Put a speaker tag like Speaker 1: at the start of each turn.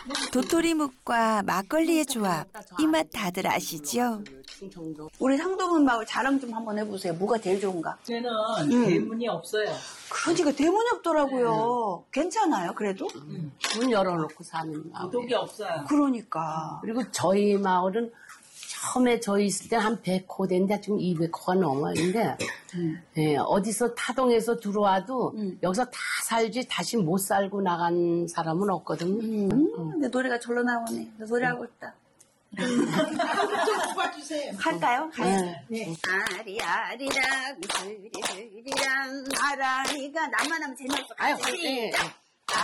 Speaker 1: 도토리묵과 막걸리의 조합, 이 맛 다들 아시죠?
Speaker 2: 우리 상도문 마을 자랑 좀 한번 해보세요. 뭐가 제일 좋은가?
Speaker 3: 저는 대문이 없어요.
Speaker 2: 그러니까 대문이 없더라고요. 괜찮아요, 그래도?
Speaker 4: 문 열어놓고 사는 마을.
Speaker 3: 독이 없어요.
Speaker 2: 그러니까.
Speaker 4: 그리고 저희 마을은 처음에 저희 있을 때 한 100호 됐는데 지금 200호가 넘어요. 근데 예, 어디서 타동에서 들어와도 여기서 다 살지 다시 못 살고 나간 사람은 없거든요.
Speaker 2: 내 노래가 절로 나오네. 나 노래하고 있다.
Speaker 3: 좀 뽑아주세요.
Speaker 2: 할까요?
Speaker 4: 네.
Speaker 2: 아리아리랑 스리스리랑 아라리가 나만 하면 재미없어.
Speaker 4: 아유,
Speaker 2: 시작!